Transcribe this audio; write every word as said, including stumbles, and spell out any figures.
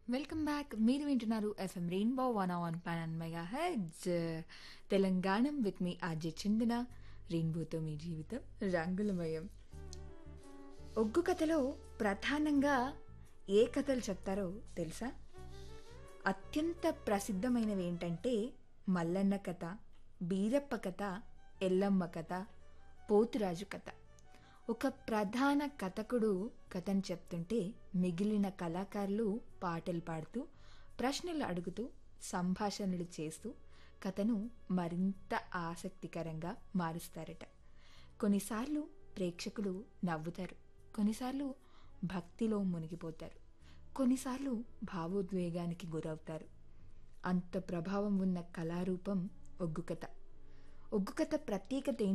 Welcome back. మీరు వింటున్నారు FM rainbow one one point mega heads Telangana with me RJ చిందన. రెయిన్బోతో మీ జీవితం రంగులమయం. ఒగ్గు కథలో ప్రధానంగా ఏ కథలు చెప్తారో తెలుసా? అత్యంత ప్రసిద్ధమైనవి ఏంటంటే మల్లన్న కథ, బీరప్ప కథ, ఎల్లమ్మ కథ, పోతురాజు కథ. ఒక ప్రధాన కథకుడు కథను చెప్తుంటే మిగిలిన కళాకారులు పాటలు పాడుతూ, ప్రశ్నలు అడుగుతూ, సంభాషణలు చేస్తూ కథను మరింత ఆసక్తికరంగా మారుస్తారట. కొన్నిసార్లు ప్రేక్షకులు నవ్వుతారు, కొన్నిసార్లు భక్తిలో మునిగిపోతారు, కొన్నిసార్లు భావోద్వేగానికి గురవుతారు. అంత ప్రభావం ఉన్న కళారూపం ఒగ్గు కథ. ఒగ్గు కథ ప్రత్యేకత